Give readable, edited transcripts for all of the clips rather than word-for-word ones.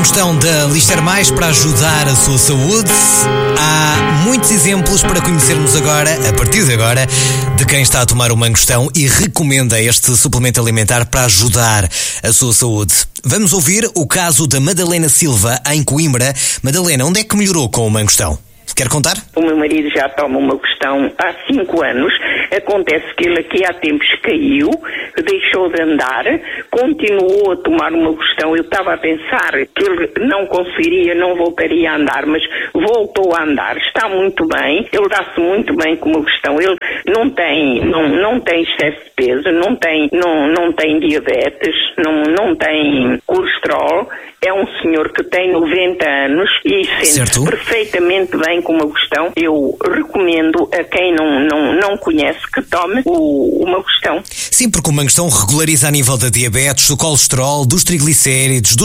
Mangostão da Lister Mais para ajudar a sua saúde. Há muitos exemplos para conhecermos agora, a partir de agora, de quem está a tomar o Mangostão e recomenda este suplemento alimentar para ajudar a sua saúde. Vamos ouvir o caso da Madalena Silva, em Coimbra. Madalena, onde é que melhorou com o Mangostão? Quer contar? O meu marido já toma uma Mangostão há 5 anos. Acontece que ele aqui há tempos caiu, deixou de andar, continuou a tomar uma Mangostão. Eu estava a pensar que ele não conseguiria, não voltaria a andar, mas voltou a andar. Está muito bem, ele dá-se muito bem com uma Mangostão. Ele não tem excesso de peso, não tem diabetes, não tem colesterol. É um senhor que tem 90 anos e sente-se perfeitamente bem com uma Mangostão. Eu recomendo a quem não conhece que tome o Mangostão. Sim, porque o Mangostão regulariza a nível da diabetes, do colesterol, dos triglicéridos,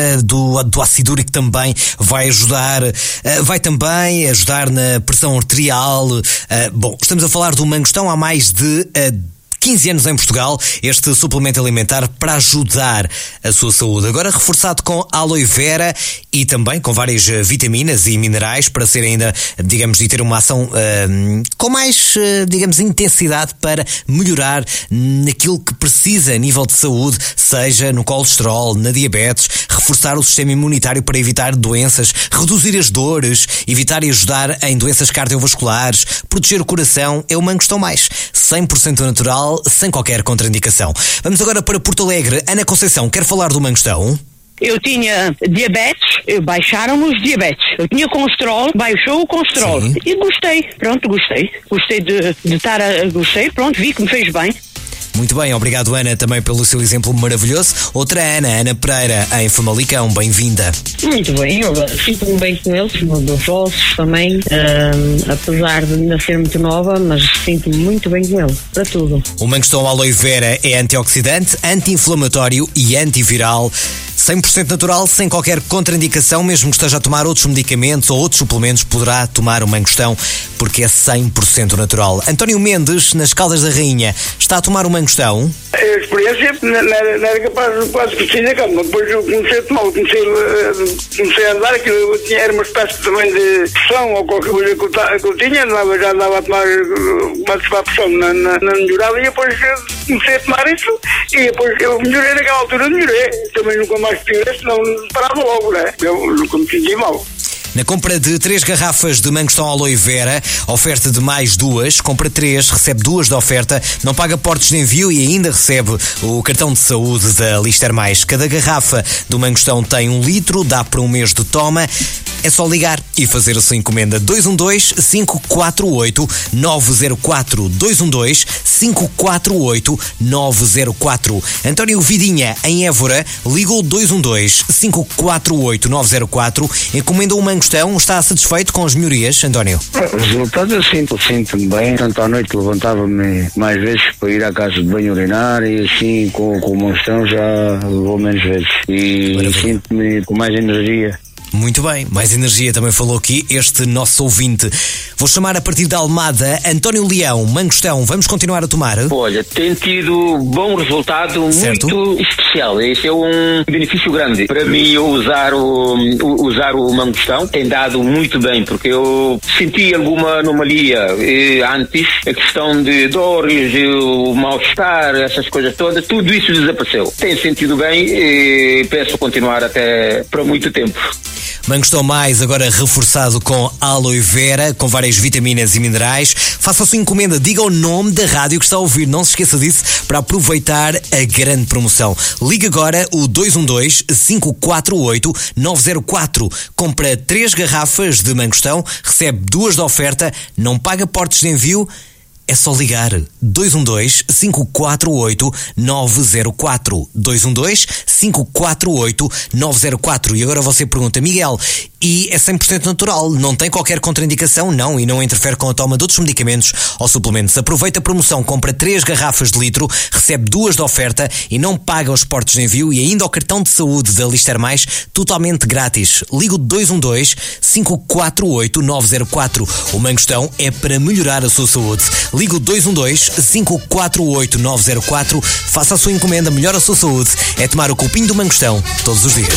do ácido úrico também vai ajudar. Vai também ajudar na pressão arterial. Bom, estamos a falar do Mangostão há mais de 15 anos em Portugal, este suplemento alimentar para ajudar a sua saúde. Agora reforçado com aloe vera e também com várias vitaminas e minerais para ser ainda, digamos, e ter uma ação com mais, digamos, intensidade para melhorar naquilo que precisa a nível de saúde, seja no colesterol, na diabetes, reforçar o sistema imunitário para evitar doenças, reduzir as dores, evitar e ajudar em doenças cardiovasculares, proteger o coração. É o Mangostão Mais, 100% natural, sem qualquer contraindicação. Vamos agora para Porto Alegre. Ana Conceição, quer falar do Mangostão? Eu tinha diabetes, baixaram-me os diabetes. Eu tinha colesterol, baixou o colesterol. Sim. E gostei, pronto, gostei. Gostei de estar gostei, pronto, vi que me fez bem. Muito bem, obrigado Ana também pelo seu exemplo maravilhoso. Outra Ana Pereira, em Famalicão, bem-vinda. Muito bem, eu sinto-me bem com eles, dos ossos também, apesar de ainda ser muito nova, mas sinto-me muito bem com ele, para tudo. O Mangostão aloe vera é antioxidante, anti-inflamatório e antiviral. 100% natural, sem qualquer contraindicação, mesmo que esteja a tomar outros medicamentos ou outros suplementos, poderá tomar o Mangostão, porque é 100% natural. António Mendes, nas Caldas da Rainha, está a tomar o Mangostão? A experiência não era capaz de quase piscina, calma. Depois eu comecei a tomar, comecei a andar, aquilo era uma espécie também de pressão ou qualquer coisa que eu tinha, já andava a tomar a pressão, não melhorava, e depois comecei a tomar isso, e depois eu melhorei naquela altura, também nunca mais tive, senão parava logo, né? Eu nunca me senti mal. Na compra de 3 garrafas de Mangostão aloe vera, oferta de mais 2, compra 3, recebe 2 da oferta, não paga portos de envio e ainda recebe o cartão de saúde da Lister Mais. Cada garrafa do Mangostão tem 1 litro, dá para um mês de toma. É só ligar e fazer a sua encomenda. 212-548-904. 212-548-904. António Vidinha, em Évora, ligou 212-548-904. Encomenda o Mangostão. Está satisfeito com as melhorias, António? Os resultados eu sinto-me bem. Tanto à noite levantava-me mais vezes para ir à casa de banho urinar, e assim com o Mangostão já vou menos vezes. E sinto-me com mais energia. Muito bem, mais energia também falou aqui este nosso ouvinte. Vou chamar a partir da Almada António Leão, Mangostão. Vamos continuar a tomar? Olha, tem tido bom resultado, certo, muito especial. Esse é um benefício grande. Para mim, usar o Mangostão tem dado muito bem, porque eu senti alguma anomalia antes, a questão de dores, o mal-estar, essas coisas todas, tudo isso desapareceu. Tenho sentido bem e penso continuar até para muito tempo. Mangostão Mais, agora reforçado com aloe vera, com várias vitaminas e minerais. Faça a sua encomenda, diga o nome da rádio que está a ouvir, não se esqueça disso, para aproveitar a grande promoção. Ligue agora o 212-548-904. Compra 3 garrafas de Mangostão, recebe 2 da oferta, não paga portos de envio. É só ligar 212-548-904. 212-548-904. E agora você pergunta, Miguel, e é 100% natural, não tem qualquer contraindicação? Não, e não interfere com a toma de outros medicamentos ou suplementos. Aproveita a promoção, compra 3 garrafas de litro, recebe 2 da oferta e não paga os portos de envio e ainda o cartão de saúde da Lister Mais totalmente grátis. Liga o 212-548-904. O Mangostão é para melhorar a sua saúde. Liga o 212-548-904. Faça a sua encomenda, melhora a sua saúde. É tomar o copinho do Mangostão todos os dias.